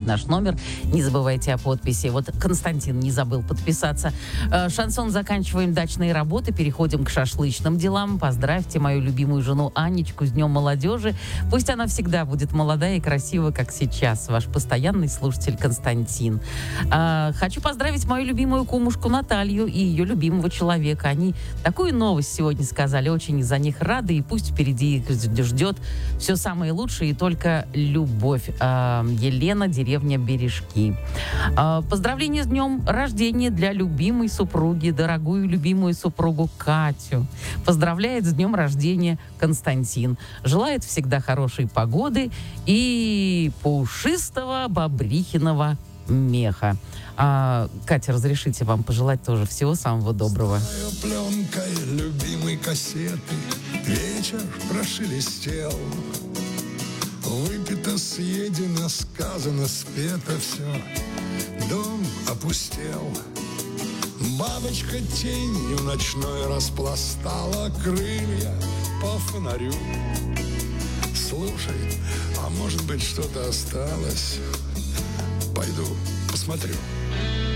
наш номер. Не забывайте о подписи. Вот Константин не забыл подписаться. Шансон заканчиваем дачные работы, переходим к шашлычным делам. Поздравьте мою любимую жену Анечку с Днем молодежи. Пусть она всегда будет молодая и красивая, как сейчас. Ваш постоянный слушатель Константин. Хочу поздравить мою любимую кумушку Наталью и ее любимого человека. Они такую новость сегодня сказали. Очень за них рады. И пусть впереди их ждет все самое лучшее и только любовь. Елена, деревня Бережки. Поздравления с днем рождения для любимой супруги, дорогую любимую супругу Катю. Поздравляет с днем рождения Константин. Желает всегда хорошей погоды и пушистого бобрихиного меха. Катя, разрешите вам пожелать тоже всего самого доброго. Пленкой любимой кассеты вечер прошелестел. Выпито, съедено, сказано, спето все. Дом опустел. Бабочка тенью ночной распластала крылья по фонарю. Слушай, а может быть что-то осталось? Пойду посмотрю.